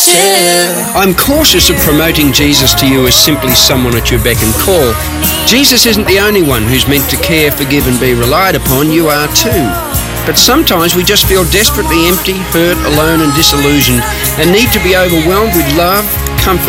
I'm cautious of promoting Jesus to you as simply someone at your beck and call. Jesus isn't the only one who's meant to care, forgive and be relied upon. You are too. But sometimes we just feel desperately empty, hurt, alone and disillusioned and need to be overwhelmed with love, comfort